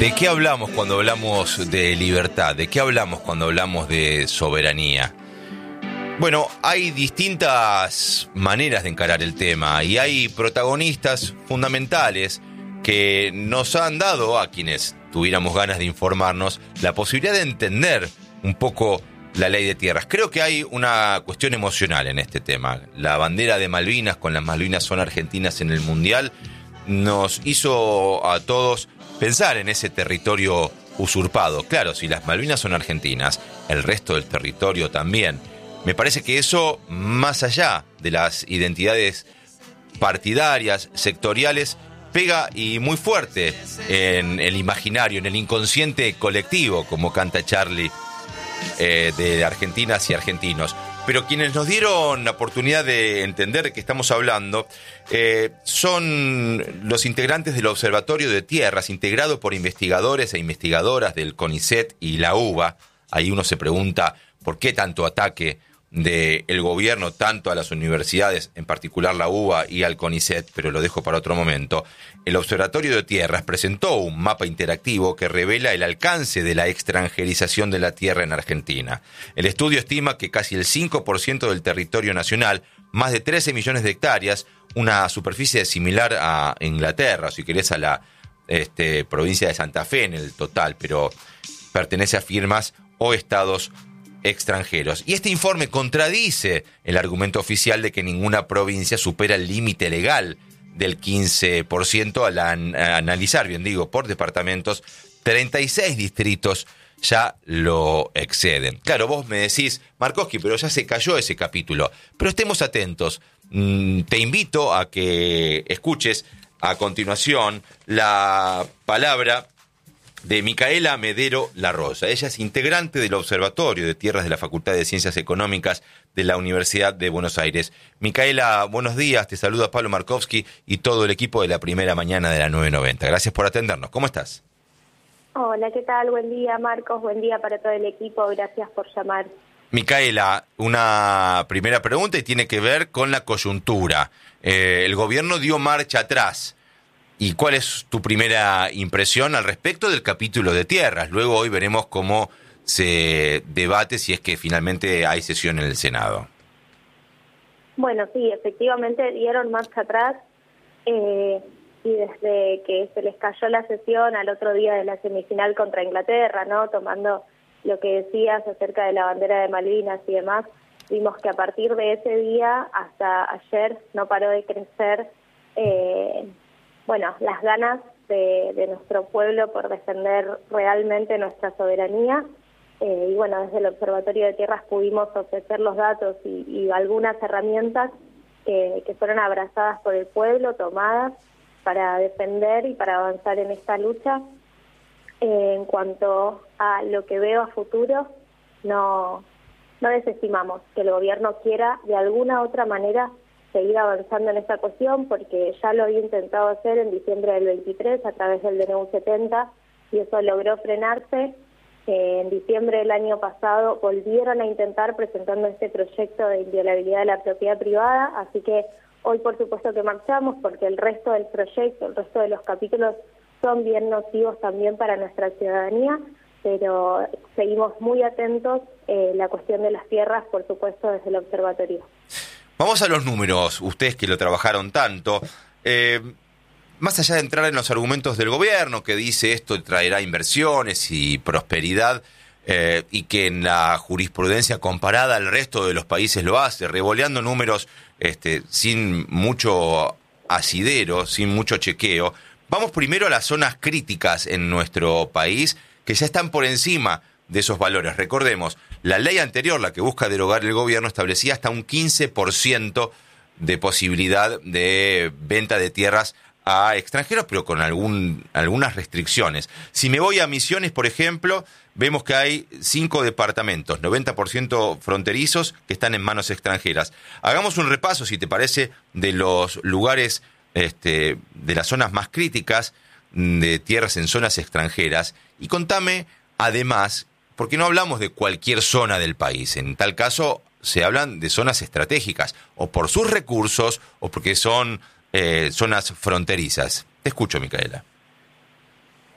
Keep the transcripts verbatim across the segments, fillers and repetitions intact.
¿De qué hablamos cuando hablamos de libertad? ¿De qué hablamos cuando hablamos de soberanía? Bueno, hay distintas maneras de encarar el tema y hay protagonistas fundamentales que nos han dado, a quienes tuviéramos ganas de informarnos, la posibilidad de entender un poco la ley de tierras. Creo que hay una cuestión emocional en este tema. La bandera de Malvinas, con las Malvinas son argentinas en el Mundial, nos hizo a todos pensar en ese territorio usurpado. Claro, si las Malvinas son argentinas, el resto del territorio también. Me parece que eso, más allá de las identidades partidarias, sectoriales, pega y muy fuerte en el imaginario, en el inconsciente colectivo, como canta Charlie, eh, de argentinas y argentinos. Pero quienes nos dieron la oportunidad de entender de qué estamos hablando eh, son los integrantes del Observatorio de Tierras, integrado por investigadores e investigadoras del CONICET y la UBA. Ahí uno se pregunta por qué tanto ataque del gobierno, tanto a las universidades, en particular la UBA y al CONICET, pero lo dejo para otro momento. El Observatorio de Tierras presentó un mapa interactivo que revela el alcance de la extranjerización de la tierra en Argentina. El estudio estima que casi el cinco por ciento del territorio nacional, más de trece millones de hectáreas, una superficie similar a Inglaterra, si querés a la este, provincia de Santa Fe en el total, pero pertenece a firmas o estados extranjeros. Y este informe contradice el argumento oficial de que ninguna provincia supera el límite legal del quince por ciento al an- a analizar, bien digo, por departamentos, treinta y seis distritos ya lo exceden. Claro, vos me decís, Markovsky, pero ya se cayó ese capítulo. Pero estemos atentos. Mm, te invito a que escuches a continuación la palabra de Micaela Medero La Rosa. Ella es integrante del Observatorio de Tierras de la Facultad de Ciencias Económicas de la Universidad de Buenos Aires. Micaela, buenos días. Te saluda Pablo Markovsky y todo el equipo de la primera mañana de la nueve noventa. Gracias por atendernos. ¿Cómo estás? Hola, ¿qué tal? Buen día, Marcos. Buen día para todo el equipo. Gracias por llamar. Micaela, una primera pregunta y tiene que ver con la coyuntura. Eh, el gobierno dio marcha atrás. ¿Y cuál es tu primera impresión al respecto del capítulo de tierras? Luego hoy veremos cómo se debate si es que finalmente hay sesión en el Senado. Bueno, sí, efectivamente dieron marcha atrás eh, y desde que se les cayó la sesión al otro día de la semifinal contra Inglaterra, ¿no? Tomando lo que decías acerca de la bandera de Malvinas y demás, vimos que a partir de ese día hasta ayer no paró de crecer eh, bueno, las ganas de, de nuestro pueblo por defender realmente nuestra soberanía. Eh, y bueno, desde el Observatorio de Tierras pudimos ofrecer los datos y, y algunas herramientas que, que fueron abrazadas por el pueblo, tomadas para defender y para avanzar en esta lucha. Eh, en cuanto a lo que veo a futuro, no, no desestimamos que el gobierno quiera de alguna otra manera seguir avanzando en esta cuestión, porque ya lo había intentado hacer en diciembre del veintitrés a través del D N U setenta y eso logró frenarse. Eh, en diciembre del año pasado volvieron a intentar presentando este proyecto de inviolabilidad de la propiedad privada, así que hoy por supuesto que marchamos porque el resto del proyecto, el resto de los capítulos son bien nocivos también para nuestra ciudadanía, pero seguimos muy atentos eh, la cuestión de las tierras, por supuesto, desde el observatorio. Vamos a los números, ustedes que lo trabajaron tanto. Eh, más allá de entrar en los argumentos del gobierno, que dice esto traerá inversiones y prosperidad, eh, y que en la jurisprudencia comparada al resto de los países lo hace, revoleando números este, sin mucho asidero, sin mucho chequeo, vamos primero a las zonas críticas en nuestro país, que ya están por encima de esos valores. Recordemos, la ley anterior, la que busca derogar el gobierno, establecía hasta un quince por ciento de posibilidad de venta de tierras a extranjeros, pero con algún, algunas restricciones. Si me voy a Misiones, por ejemplo, vemos que hay cinco departamentos, noventa por ciento fronterizos, que están en manos extranjeras. Hagamos un repaso, si te parece, de los lugares, este, de las zonas más críticas de tierras en zonas extranjeras, y contame, además, porque no hablamos de cualquier zona del país. En tal caso, se hablan de zonas estratégicas, o por sus recursos, o porque son eh, zonas fronterizas. Te escucho, Micaela.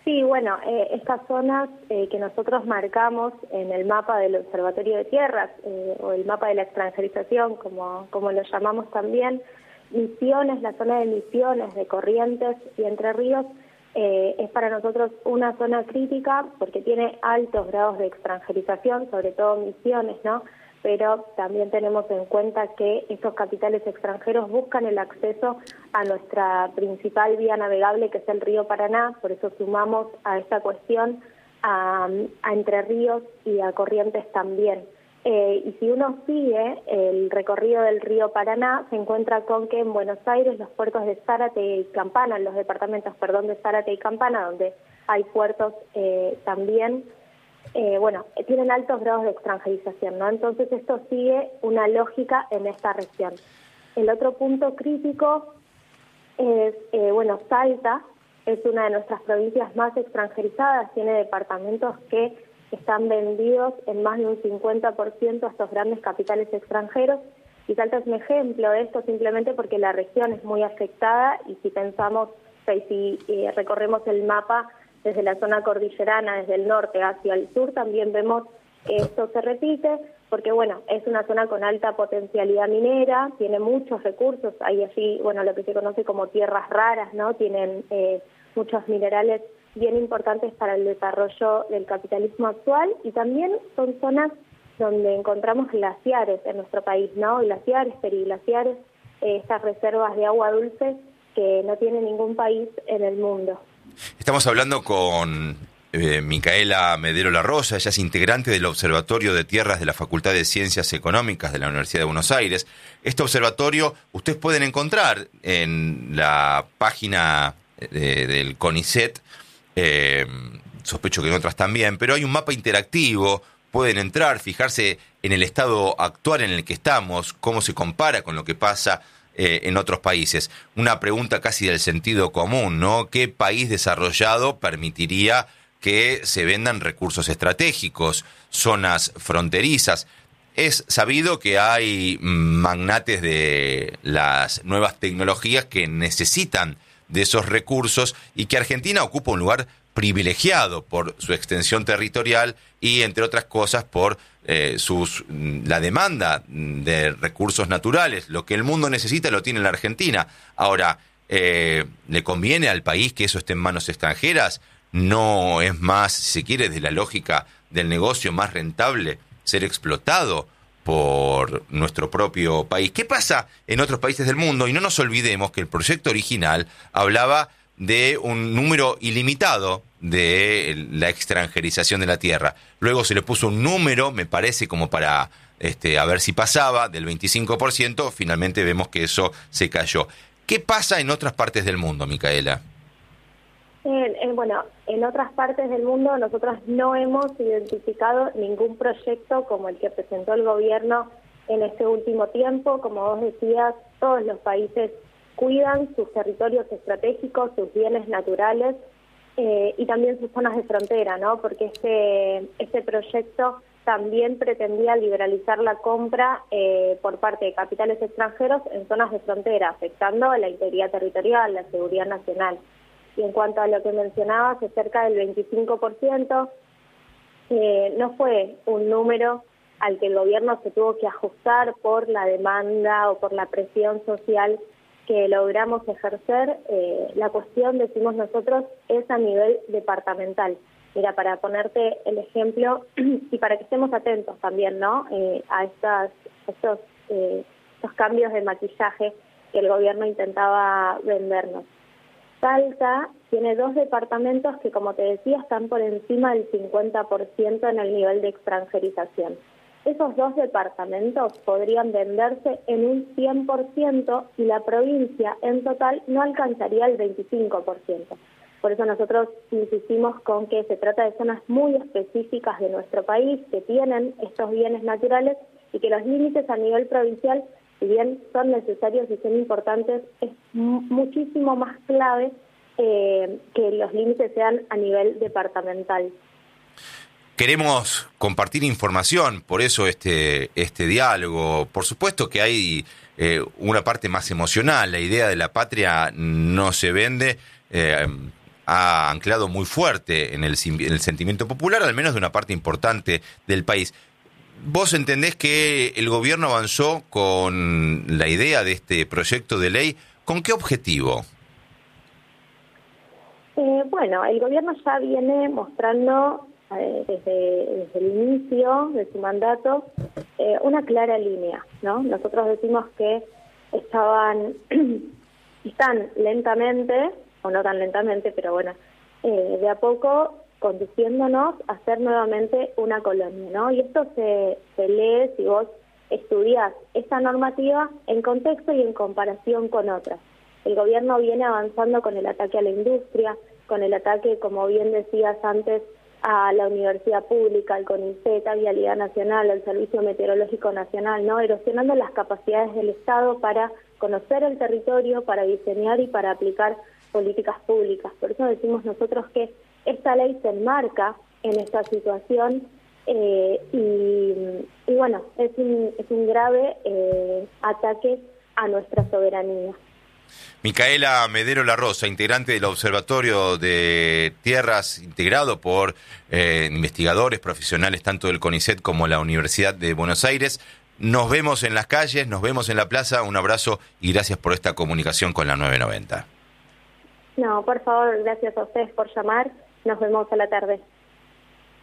Sí, bueno, eh, estas zonas eh, que nosotros marcamos en el mapa del Observatorio de Tierras, eh, o el mapa de la extranjerización, como, como lo llamamos también, Misiones, la zona de Misiones, de Corrientes y Entre Ríos, eh, es para nosotros una zona crítica porque tiene altos grados de extranjerización, sobre todo Misiones, ¿no? Pero también tenemos en cuenta que estos capitales extranjeros buscan el acceso a nuestra principal vía navegable, que es el río Paraná. Por eso sumamos a esta cuestión a, a Entre Ríos y a Corrientes también. Eh, y si uno sigue el recorrido del río Paraná, se encuentra con que en Buenos Aires los puertos de Zárate y Campana, los departamentos, perdón, de Zárate y Campana, donde hay puertos eh, también, Eh, bueno, tienen altos grados de extranjerización, ¿no? Entonces esto sigue una lógica en esta región. El otro punto crítico es, eh, bueno, Salta es una de nuestras provincias más extranjerizadas, tiene departamentos que están vendidos en más de un cincuenta por ciento a estos grandes capitales extranjeros, y Salta es un ejemplo de esto simplemente porque la región es muy afectada, y si pensamos, o sea, y si eh, recorremos el mapa desde la zona cordillerana, desde el norte hacia el sur, también vemos que esto se repite, porque bueno, es una zona con alta potencialidad minera, tiene muchos recursos, hay allí, bueno, lo que se conoce como tierras raras, ¿no? Tienen eh, muchos minerales bien importantes para el desarrollo del capitalismo actual, y también son zonas donde encontramos glaciares en nuestro país, ¿no? Glaciares, periglaciares, eh, estas reservas de agua dulce que no tiene ningún país en el mundo. Estamos hablando con eh, Micaela Medero Larrosa, ella es integrante del Observatorio de Tierras de la Facultad de Ciencias Económicas de la Universidad de Buenos Aires. Este observatorio ustedes pueden encontrar en la página de, del CONICET, eh, sospecho que en otras también, pero hay un mapa interactivo, pueden entrar, fijarse en el estado actual en el que estamos, cómo se compara con lo que pasa Eh, en otros países. Una pregunta casi del sentido común, ¿no? ¿Qué país desarrollado permitiría que se vendan recursos estratégicos, zonas fronterizas? Es sabido que hay magnates de las nuevas tecnologías que necesitan de esos recursos y que Argentina ocupa un lugar privilegiado por su extensión territorial y, entre otras cosas, por eh, sus la demanda de recursos naturales. Lo que el mundo necesita lo tiene la Argentina. Ahora, eh, ¿le conviene al país que eso esté en manos extranjeras? ¿No es más, si se quiere, de la lógica del negocio más rentable ser explotado por nuestro propio país? ¿Qué pasa en otros países del mundo? Y no nos olvidemos que el proyecto original hablaba de un número ilimitado de la extranjerización de la tierra. Luego se le puso un número, me parece, como para este, a ver si pasaba, del veinticinco por ciento. Finalmente vemos que eso se cayó. ¿Qué pasa en otras partes del mundo, Micaela? Eh, eh, bueno, en otras partes del mundo nosotros no hemos identificado ningún proyecto como el que presentó el gobierno en este último tiempo. Como vos decías, todos los países cuidan sus territorios estratégicos, sus bienes naturales eh, y también sus zonas de frontera, ¿no? Porque este, este proyecto también pretendía liberalizar la compra eh, por parte de capitales extranjeros en zonas de frontera, afectando la integridad territorial, la seguridad nacional. Y en cuanto a lo que mencionabas, es cerca del veinticinco por ciento, eh, no fue un número al que el gobierno se tuvo que ajustar por la demanda o por la presión social que logramos ejercer. Eh, la cuestión, decimos nosotros, es a nivel departamental. Mira, para ponerte el ejemplo y para que estemos atentos también, ¿no? Eh, a estas, estos, eh, estos cambios de maquillaje que el gobierno intentaba vendernos. Salta tiene dos departamentos que, como te decía, están por encima del cincuenta por ciento en el nivel de extranjerización. Esos dos departamentos podrían venderse en un cien por ciento y la provincia en total no alcanzaría el veinticinco por ciento. Por eso nosotros insistimos con que se trata de zonas muy específicas de nuestro país que tienen estos bienes naturales y que los límites a nivel provincial, si bien son necesarios y son importantes, es muchísimo más clave eh, que los límites sean a nivel departamental. Queremos compartir información, por eso este, este diálogo. Por supuesto que hay eh, una parte más emocional, la idea de la patria no se vende. Eh, ha anclado muy fuerte en el, en el sentimiento popular, al menos de una parte importante del país. ¿Vos entendés que el gobierno avanzó con la idea de este proyecto de ley? ¿Con qué objetivo? Eh, bueno, el gobierno ya viene mostrando eh, desde, desde el inicio de su mandato eh, una clara línea, ¿no? Nosotros decimos que estaban, están lentamente, o no tan lentamente, pero bueno, eh, de a poco conduciéndonos a ser nuevamente una colonia, ¿no? Y esto se, se lee si vos estudiás esta normativa en contexto y en comparación con otras. El gobierno viene avanzando con el ataque a la industria, con el ataque, como bien decías antes, a la universidad pública, al CONICET, a Vialidad Nacional, al Servicio Meteorológico Nacional, ¿no? Erosionando las capacidades del Estado para conocer el territorio, para diseñar y para aplicar políticas públicas. Por eso decimos nosotros que esta ley se enmarca en esta situación eh, y, y bueno, es un, es un grave eh, ataque a nuestra soberanía. Micaela Medero La Rosa, integrante del Observatorio de Tierras, integrado por eh, investigadores profesionales tanto del CONICET como la Universidad de Buenos Aires. Nos vemos en las calles, nos vemos en la plaza. Un abrazo y gracias por esta comunicación con la nueve noventa. No, por favor, gracias a ustedes por llamar. Nos vemos a la tarde.